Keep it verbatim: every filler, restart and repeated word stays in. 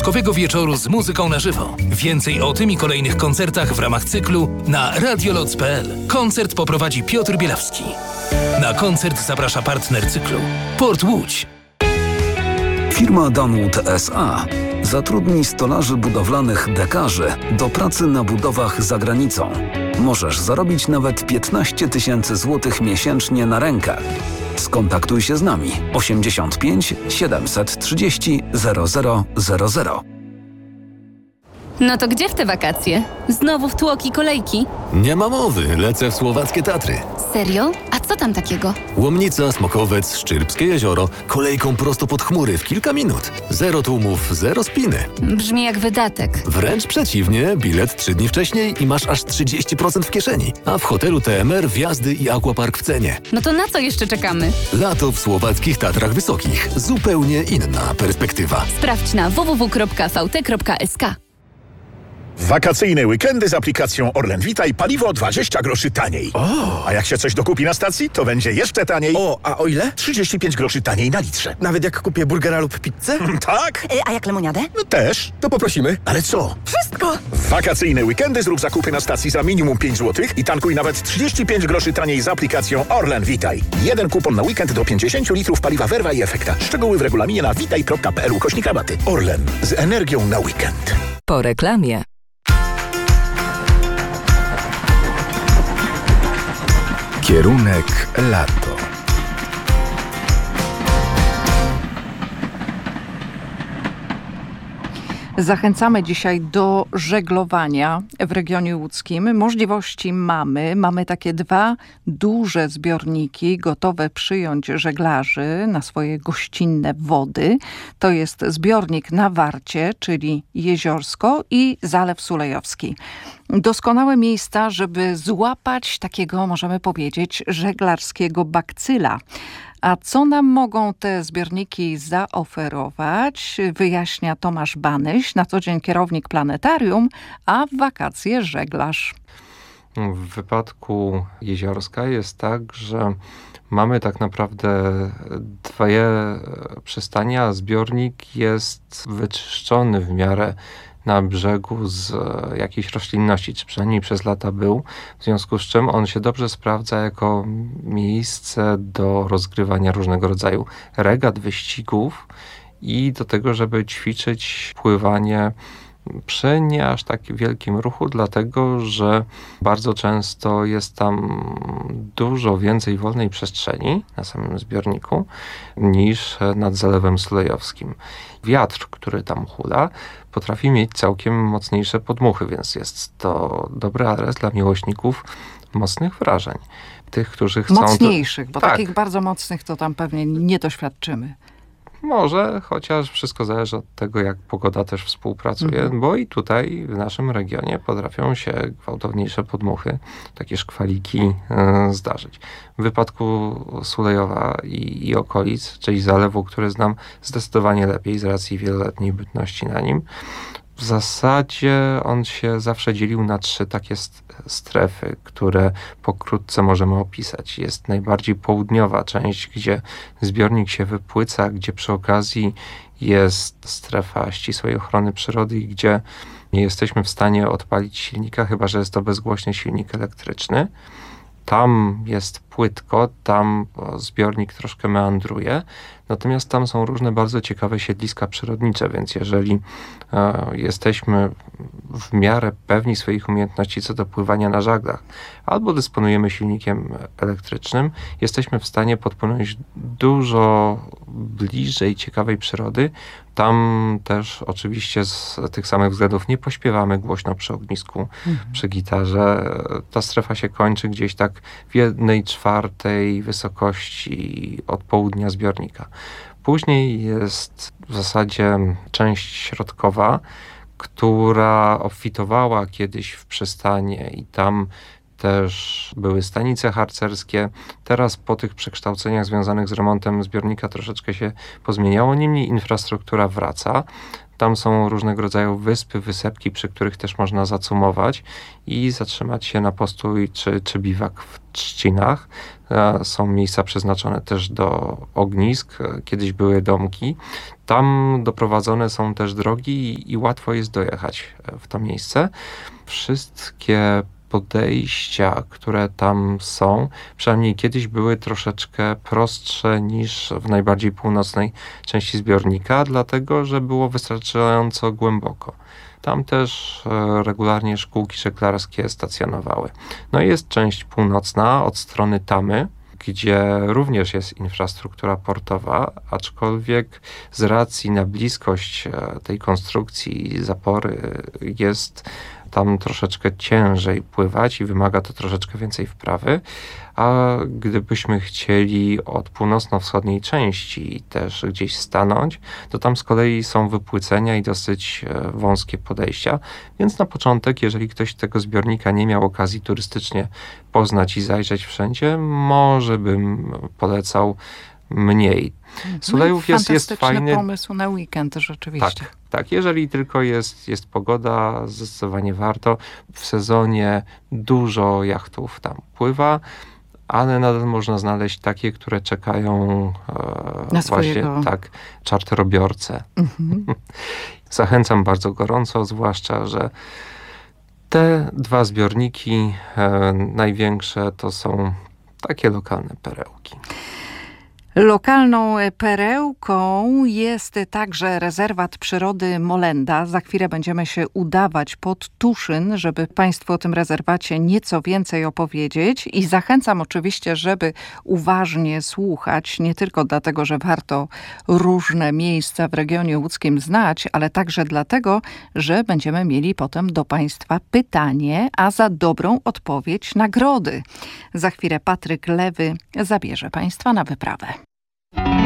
wyjątkowego wieczoru z muzyką na żywo. Więcej o tym i kolejnych koncertach w ramach cyklu na radioloc kropka p l. Koncert poprowadzi Piotr Bielawski. Na koncert zaprasza partner cyklu Port Łódź. Firma Danwood S A zatrudni stolarzy budowlanych dekarzy do pracy na budowach za granicą. Możesz zarobić nawet piętnaście tysięcy złotych miesięcznie na rękę. Skontaktuj się z nami osiemdziesiąt pięć siedemset trzydzieści zero zero zero zero. No to gdzie w te wakacje? Znowu w tłoki kolejki? Nie ma mowy, lecę w słowackie Tatry. Serio? A co tam takiego? Łomnica, Smokowiec, Szczyrbskie jezioro, kolejką prosto pod chmury w kilka minut. Zero tłumów, zero spiny. Brzmi jak wydatek. Wręcz przeciwnie, bilet trzy dni wcześniej i masz aż trzydzieści procent w kieszeni. A w hotelu T M R wjazdy i aquapark w cenie. No to na co jeszcze czekamy? Lato w słowackich Tatrach Wysokich. Zupełnie inna perspektywa. Sprawdź na w w w kropka v t kropka s k. Wakacyjne weekendy z aplikacją Orlen Witaj, paliwo dwadzieścia groszy taniej. O! A jak się coś dokupi na stacji, to będzie jeszcze taniej. O, a o ile? trzydzieści pięć groszy taniej na litrze. Nawet jak kupię burgera lub pizzę? Tak? Y, a jak lemoniadę? No też. To poprosimy. Ale co? Wszystko! W wakacyjne weekendy zrób zakupy na stacji za minimum pięć złotych i tankuj nawet trzydzieści pięć groszy taniej z aplikacją Orlen Witaj. Jeden kupon na weekend do pięćdziesiąt litrów paliwa Verva i Efekta. Szczegóły w regulaminie na witaj kropka p l ukośnik rabaty. Orlen. Z energią na weekend. Po reklamie. Kierunek lato. Zachęcamy dzisiaj do żeglowania w regionie łódzkim. Możliwości mamy. Mamy takie dwa duże zbiorniki gotowe przyjąć żeglarzy na swoje gościnne wody. To jest zbiornik na Warcie, czyli Jeziorsko, i Zalew Sulejowski. Doskonałe miejsca, żeby złapać takiego, możemy powiedzieć, żeglarskiego bakcyla. A co nam mogą te zbiorniki zaoferować, wyjaśnia Tomasz Banyś, na co dzień kierownik planetarium, a w wakacje żeglarz. W wypadku Jeziorska jest tak, że mamy tak naprawdę dwie przystanie, a zbiornik jest wyczyszczony w miarę na brzegu z jakiejś roślinności, czy przynajmniej przez lata był, w związku z czym on się dobrze sprawdza jako miejsce do rozgrywania różnego rodzaju regat, wyścigów i do tego, żeby ćwiczyć pływanie przy nie aż tak wielkim ruchu, dlatego że bardzo często jest tam dużo więcej wolnej przestrzeni na samym zbiorniku niż nad Zalewem Sulejowskim. Wiatr, który tam hula, potrafi mieć całkiem mocniejsze podmuchy, więc jest to dobry adres dla miłośników mocnych wrażeń. Tych, którzy chcą... Mocniejszych, bo tak. takich bardzo mocnych to tam pewnie nie doświadczymy. Może, chociaż wszystko zależy od tego, jak pogoda też współpracuje, mhm. bo i tutaj w naszym regionie potrafią się gwałtowniejsze podmuchy, takie szkwaliki yy, zdarzyć. W wypadku Sulejowa i, i okolic, czyli zalewu, który znam zdecydowanie lepiej z racji wieloletniej bytności na nim, w zasadzie on się zawsze dzielił na trzy takie strefy, które pokrótce możemy opisać. Jest najbardziej południowa część, gdzie zbiornik się wypłyca, gdzie przy okazji jest strefa ścisłej ochrony przyrody i gdzie nie jesteśmy w stanie odpalić silnika, chyba że jest to bezgłośny silnik elektryczny. Tam jest płytko, tam zbiornik troszkę meandruje, natomiast tam są różne bardzo ciekawe siedliska przyrodnicze, więc jeżeli e, jesteśmy w miarę pewni swoich umiejętności co do pływania na żaglach, albo dysponujemy silnikiem elektrycznym, jesteśmy w stanie podpłynąć dużo bliżej ciekawej przyrody. Tam też oczywiście z tych samych względów nie pośpiewamy głośno przy ognisku, mhm. przy gitarze. Ta strefa się kończy gdzieś tak w jednej czwartej wysokości od południa zbiornika. Później jest w zasadzie część środkowa, która obfitowała kiedyś w przystanie i tam też były stanice harcerskie. Teraz po tych przekształceniach związanych z remontem zbiornika troszeczkę się pozmieniało, niemniej infrastruktura wraca. Tam są różnego rodzaju wyspy, wysepki, przy których też można zacumować i zatrzymać się na postój czy, czy biwak w trzcinach. Są miejsca przeznaczone też do ognisk. Kiedyś były domki. Tam doprowadzone są też drogi i łatwo jest dojechać w to miejsce. Wszystkie podejścia, które tam są, przynajmniej kiedyś były troszeczkę prostsze niż w najbardziej północnej części zbiornika, dlatego że było wystarczająco głęboko. Tam też regularnie szkółki żeglarskie stacjonowały. No i jest część północna od strony Tamy, gdzie również jest infrastruktura portowa, aczkolwiek z racji na bliskość tej konstrukcji i zapory jest tam troszeczkę ciężej pływać i wymaga to troszeczkę więcej wprawy, a gdybyśmy chcieli od północno-wschodniej części też gdzieś stanąć, to tam z kolei są wypłycenia i dosyć wąskie podejścia, więc na początek, jeżeli ktoś tego zbiornika nie miał okazji turystycznie poznać i zajrzeć wszędzie, może bym polecał mniej. Sulejów no jest, jest fajny pomysł na weekend rzeczywiście. Tak, tak, jeżeli tylko jest, jest pogoda, zdecydowanie warto. W sezonie dużo jachtów tam pływa, ale nadal można znaleźć takie, które czekają e, na właśnie swojego... tak, czarterobiorcę. Mhm. Zachęcam bardzo gorąco, zwłaszcza, że te dwa zbiorniki e, największe to są takie lokalne perełki. Lokalną perełką jest także rezerwat przyrody Molenda. Za chwilę będziemy się udawać pod Tuszyn, żeby Państwu o tym rezerwacie nieco więcej opowiedzieć. I zachęcam oczywiście, żeby uważnie słuchać, nie tylko dlatego, że warto różne miejsca w regionie łódzkim znać, ale także dlatego, że będziemy mieli potem do Państwa pytanie, a za dobrą odpowiedź nagrody. Za chwilę Patryk Lewy zabierze Państwa na wyprawę.